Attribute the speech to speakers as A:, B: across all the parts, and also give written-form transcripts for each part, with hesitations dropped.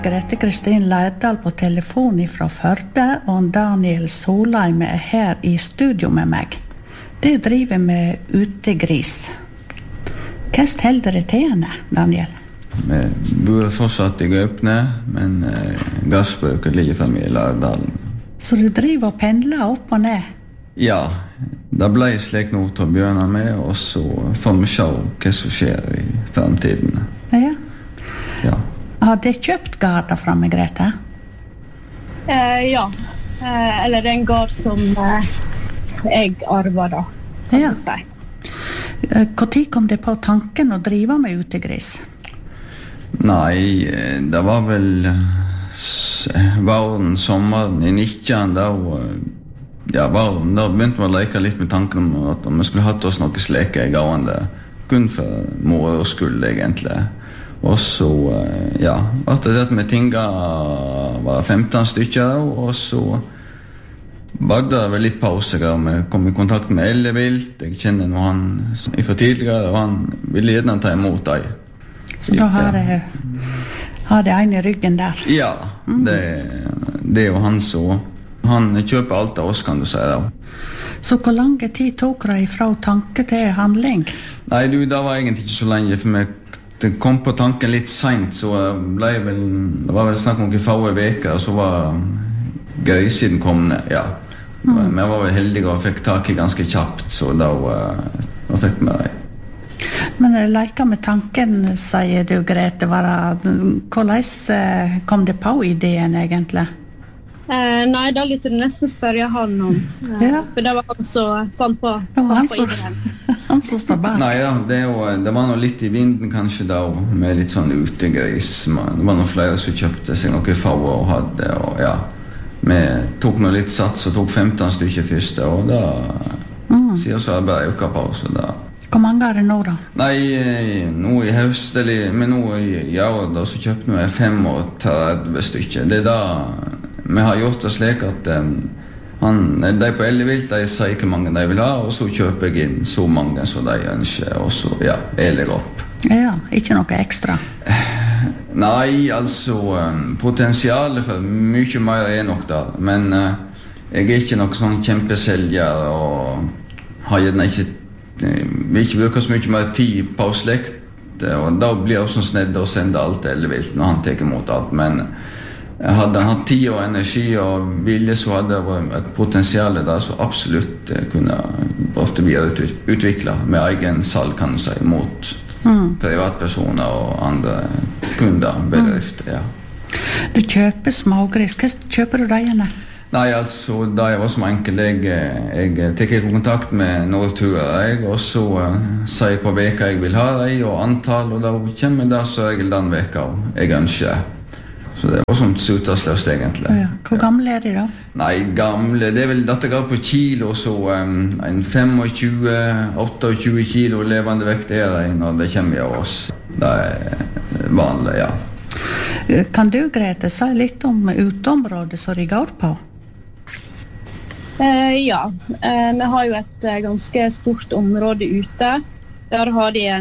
A: Grete Kristin Lærdal på telefon fra Førde, og Daniel Solheim her i studio med meg. Det driver med utegris. Hva holder det til henne, Daniel?
B: Vi bor fortsatt i Gaupne, men gassbruket ligger fremme i Lærdalen.
A: Så du driver og pendler opp og ned?
B: Ja, det ble slik noe til å begynne med, og så får vi se hva som skjer i fremtiden.
A: Ja.
B: Ja.
A: Har de kjøpt garder fra meg, Grete?
C: Ja, eller en gard som jeg arvet da, kan
A: Ja.
C: du si.
A: Hvor tid kom det på tanken å drive med utegris?
B: Nei, det var vel våren, sommeren i 19, da våren, da begynte vi å leke litt med tanken om at vi skulle hatt oss noe sleke i gående, kun for mor og skyld egentlig. Og så, etter det at vi tinga var 15 stykker, og så var det vel litt pause der. Vi kom i kontakt med Ellevilt, jeg kjenner noe han fra tidligere, og han ville gjerne ta imot deg.
A: Så da har det en i ryggen der?
B: Ja, det er jo han så. Han kjøper alt av oss, kan du si da.
A: Så hvor lang tid tok det fra tanke til handling?
B: Nei, det var egentlig ikke så lenge, for det kom på tanken litt sent, så det var vel snakk om noen få veker, og så var grisen kommet, ja. Men vi var vel heldige og fikk tak i ganske kjapt, så da fikk vi det.
A: Men leker med tanken, sier du, Grete, hvordan kom det på ideen egentlig?
C: Nei, da lytter du nesten spørre han om,
A: Ja.
C: for det var han som fant på ideen.
A: Han som står bak.
B: Nei, ja, det var noe litt i vinden kanskje da, med litt sånn utegris. Det var noen flere som kjøpte seg noe få og hadde, og ja. Vi tok noe litt sats og tok 15 stykker først, og da sier så jeg bare øker på, så da.
A: Hvor mange er det nå da?
B: Nei, nå i høst, men nå i år da, så kjøpte vi 35 stykker. Det da vi har gjort det slik at de på Ellevilt, de sier hvor mange de vil ha, og så kjøper jeg inn så mange som de ønsker, og så, jeg opp.
A: Ja, ikke noe ekstra?
B: Nei, altså, potensialet for mye mer er nok der, men jeg er ikke noe sånn kjempeselger, og har gjerne vil ikke bruke så mye mer tid på slekt, og da blir jeg også snedd å sende alt til Ellevilt når han tar imot alt, men hadde han hatt tid og energi og vilje, så hadde det vært et potensial der som absolutt kunne blitt videreutviklet med egen salg, kan du si, mot privatpersoner og andre kunder, bedrifter, ja.
A: Du kjøper smågris. Hva kjøper du deg?
B: Nei, altså, da jeg var som enkel, jeg tar kontakt med Norturer, og så sier jeg hva veka jeg vil ha deg, og antall, og da kommer jeg der så regel den veka jeg ønsker. Så det var sånn suttasløst egentlig.
A: Ja. Hvor gamle er de da?
B: Nei, gamle, det er vel dette går på kilo, så en 25-28 kilo levende vekt er det når det kommer av oss. Det er vanlig, ja.
A: Kan du, Grete, si litt om uteområdet som de går på?
C: Ja, vi har jo et ganske stort område ute. Der har de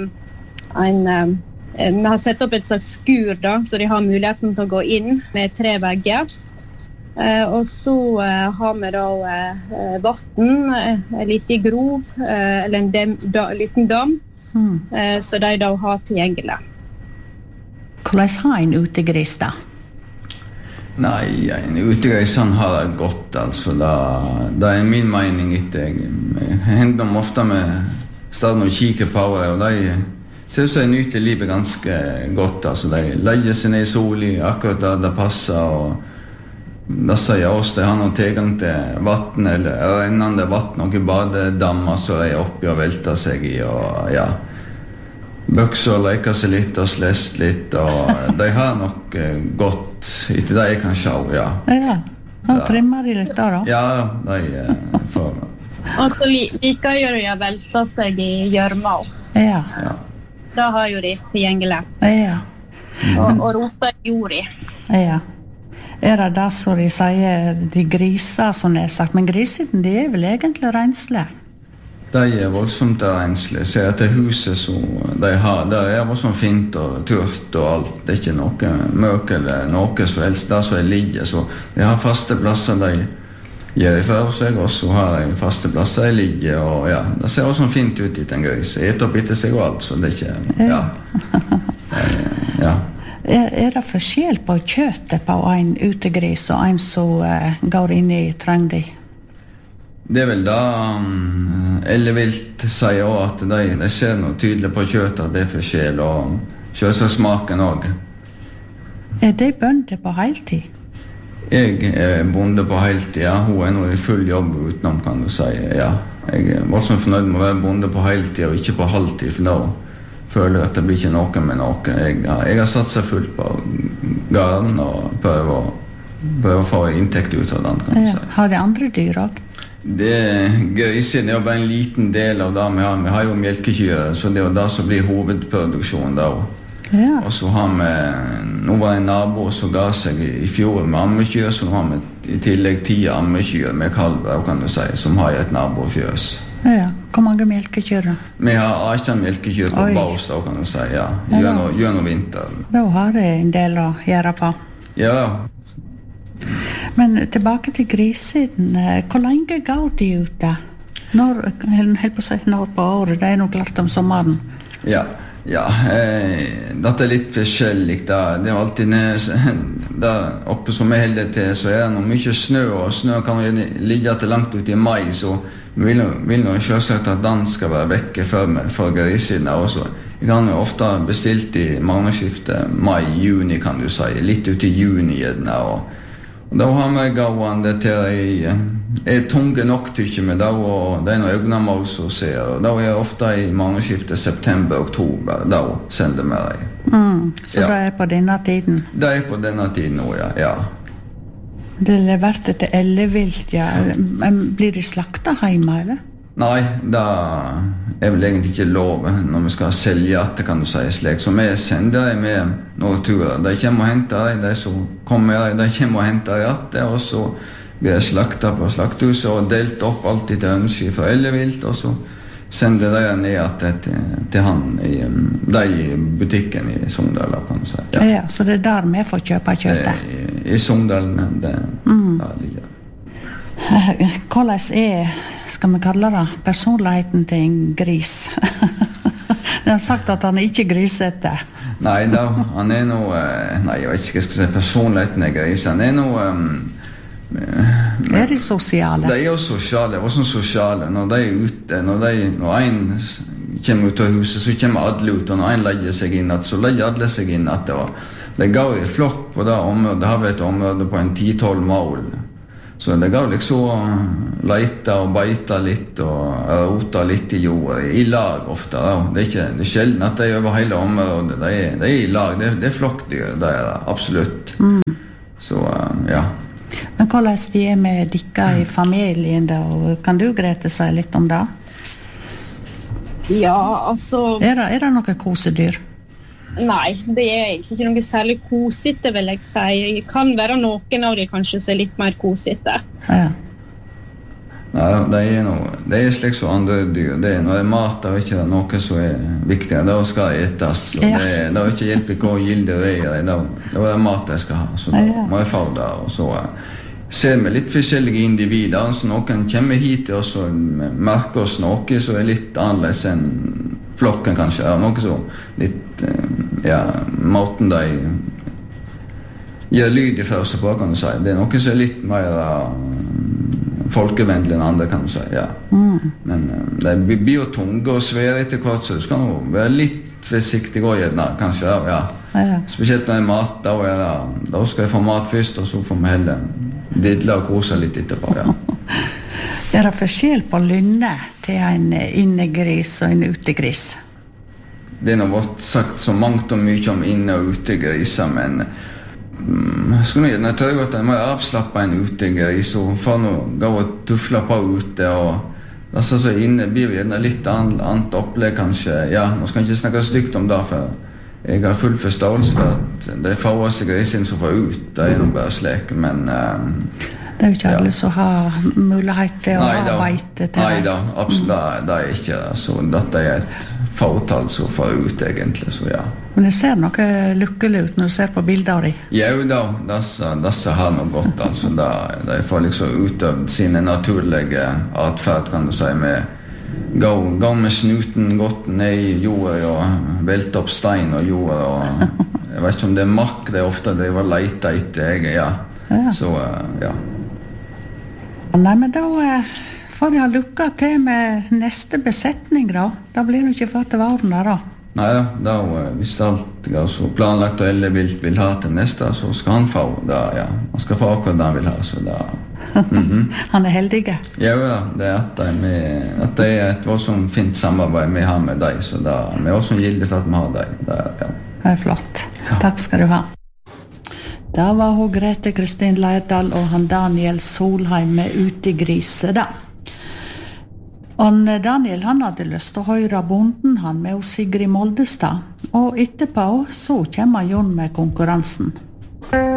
C: vi har sett opp et slags skur da, så de har muligheten til å gå inn med 3 vegger. Og så har vi da vatten, en liten grov, eller en liten dam, så de da har tilgjengelig.
A: Hvordan har en utegris da?
B: Nei, en utegris han har det godt, altså. Det er min mening etter. Jeg hender dem ofte med stedet og kikker på det, og de ser ut som de nyter livet ganske godt, altså. De legger seg ned i solen akkurat der det passer, og da sier oss de har noen tilgang til vatten, eller rennende vatten, noen badedammer så de er oppi og velter seg i, og ja, bøkser og leker seg litt og slest litt, og de har nok godt etter det jeg kan se, ja.
A: Ja, da trimmer de litt da.
B: Ja, de får.
C: Og så liker jo de å velte seg i gjørma.
A: Ja.
C: Da har jo de tilgjengelig.
A: Ja.
C: Og roter jord i.
A: Ja. Er det da så de sier de griser, som det er sagt, men grisene de er vel egentlig renslige?
B: De voldsomt renslige. Se at det huset som de har, det voldsomt fint og tørt og alt. Det ikke noe møk eller noe som helst der som ligger. Så de har faste plasser de gjør for seg, og så har de faste plasser de ligger. Og ja, det ser også fint ut i den gris. Et opp etter seg og alt, så det ikke... Ja. Ja.
A: Det forskjell på kjøttet på en utegris og en som går inn i trøngde?
B: Det vel da Ellevilt sier også at de ser noe tydelig på kjøttet at det forskjell, og kjøttsmaken også.
A: De bønder på heltid?
B: Jeg bonde på heltid, ja. Hun nå i full jobb utenom, kan du si, ja. Jeg voldsomt fornøyd med å være bonde på heltid og ikke på halvtid, for da føler jeg at det blir ikke noe med noe. Jeg har satt seg fullt på gården og prøver å få inntekt ut av den, kan du si.
A: Har de andre dyr også?
B: Grisen er jo bare en liten del av det vi har. Vi har jo melkekyr, så det er jo det som blir hovedproduksjonen da.
A: Ja.
B: Og så har vi, nå var det en nabo som ga seg i fjor med ammekyr, så nå har vi i tillegg 10 ammekyr med kalver, kan du si, som har et nabofjøs.
A: Ja, hvor mange melkekyr da?
B: Vi har 18 melkekyr på baus, da, kan du si, ja, gjennom vinteren.
A: Da har det en del å gjøre på.
B: Ja.
A: Men tilbake til grissiden, hvor lenge går de ute? Når på året, det er nok klart om sommeren.
B: Ja, dette er litt forskjellig. Det er alltid der oppe som vi holder til, så er det noe mye snø, og snø kan ligge til langt ut i mai, så vi vil nå selvsagt at den skal være vekke for grissiden også. Jeg kan jo ofte bestilt i månedsskiftet mai-juni, kan du si, litt ut i juni gjerne, og da har vi gående til tunge nok, tykker vi, og det er noen øgnemål som ser, og da er ofte i månedsskiftet september-oktober, da sender vi dem.
A: Så det er på denne tiden?
B: Det er på denne tiden nå, ja.
A: Det er vært etter ellevilt, ja. Men blir de slaktet hjemme, eller?
B: Nei, det er vel egentlig ikke lov når vi skal selge at det kan du si slik. Så vi sender dem med noen turer. De kommer og henter dem, de som kommer, de kommer og henter dem, og så blir det slaktet på slakthuset og delt opp alltid til ønske for ellevilt, og så sender de ned til han i butikken i Sogndal, kan du si.
A: Ja, så det er der vi får kjøpe kjøttet?
B: I Sogndal, det ligger.
A: Hvordan skal vi kalle det, personligheten til en gris? De har sagt at han ikke grisete.
B: Nei, han er noe... Nei, jeg vet ikke hva jeg skal si, personligheten er gris. Han er noe...
A: Er de sosiale?
B: De er jo sosiale, hva som sosiale. Når de er ute, når en kommer ut av huset, så kommer alle ut, og når en legger seg inn, så legger alle seg inn. Det går i flokk på det området. Det har vært et område på en 10-12 mål. Så det går liksom leite og beite litt og rota litt i jorda, i lag ofte. Det er sjelden at de er over hele området. De er i lag, det er flokkdyr, det er det, absolutt. Så, ja.
A: Men hvordan de er med dere i familien da? Kan du, Grete, si litt om det?
C: Ja, altså...
A: Er det noe kosedyr?
C: Nei, det er egentlig ikke noe særlig kosete, vil jeg si. Det kan være noen av de kanskje som er litt mer kosete.
A: Ja.
B: Nei, det er slik som andre dyr. Når det er mat, det er ikke noe som er viktig. Det skal etes. Det er ikke hjelp i hvor gilde det er. Det er mat jeg skal ha, så da må jeg få det. Og så ser vi litt forskjellige individer. Så noen kommer hit og så merker oss noe som er litt annerledes enn flokken kanskje. Noe så litt, måten de gjør lyd i første på, kan du si. Det er noe som er litt mer folkevennlig enn andre, kan du si, ja. Men det blir jo tunge og svære etter hvert, så du skal nå være litt forsiktig og gjerne, kanskje, ja. Spesielt når det er mat, da skal jeg få mat først, og så får vi heller didle og kose litt etterpå, ja.
A: Det er forskjell på lynne til en innegris og en utegris.
B: Det er nå sagt så mangt og mye om inne- og utegriser, men jeg tror at jeg må avslappe en utegris og få noe gå og tufle på ute, og altså, så inne blir vi litt annet opplegg kanskje. Ja, nå skal jeg ikke snakke stygt om det, for jeg har full forståelse for at det er færreste grisen som får ut, det er noe bare slik, men
A: Det er jo ikke alle som har mulighet til å ha veite til
B: Nei da, absolutt, det er ikke det. Så dette er et fåtall som får ut egentlig, så ja.
A: Men det ser noe lykkelig ut når du ser på bilder av dem.
B: Jo da, disse har noe godt, altså. De får liksom utøvd sine naturlige atferd, kan du si, med gå med snuten godt ned i jorda og velte opp stein og jorda, og jeg vet ikke om det er makk, det er ofte det var leita etter, ja. Så, ja.
A: Nei, men da får jeg ha lykka til med neste besetning da. Da blir det ikke fått til varen der da.
B: Nei da, hvis alt er så planlagt og alle vil ha til neste, så skal han få det, ja. Han skal få akkurat det han vil ha, så da...
A: Han er heldig.
B: Ja, det er at det er et voldsomt fint samarbeid vi har med deg, så da er vi også gildig for at vi har deg. Ja.
A: Det er flott. Ja. Takk skal du ha. Da var hun Grete Kristin Leirdal og han Daniel Solheim med Utegrise da. Og Daniel han hadde lyst til å høre bonden han med Sigrid Moldestad, og etterpå så kommer Jon med konkurransen.